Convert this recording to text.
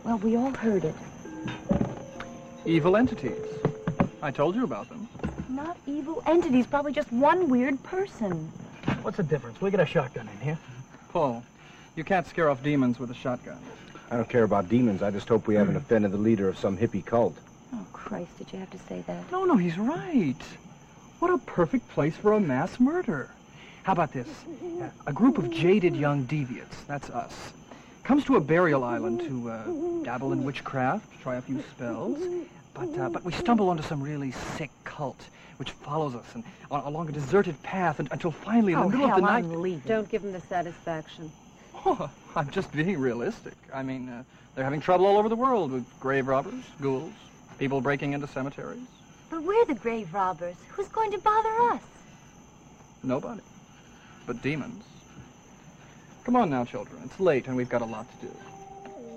Well, we all heard it. Evil entities. I told you about them. Not evil entities, probably just one weird person. What's the difference? We got a shotgun in here. Paul, you can't scare off demons with a shotgun. I don't care about demons. I just hope we haven't offended the leader of some hippie cult. Oh, Christ, did you have to say that? No, he's right. What a perfect place for a mass murder. How about this? A group of jaded young deviants, that's us, comes to a burial island to dabble in witchcraft, try a few spells, but we stumble onto some really sick cult which follows us and along a deserted path until finally in the middle of the night... I'm leaving. Don't give him the satisfaction. Oh, I'm just being realistic. I mean, they're having trouble all over the world with grave robbers, ghouls, people breaking into cemeteries. But we're the grave robbers. Who's going to bother us? Nobody. But demons. Come on now, children. It's late and we've got a lot to do.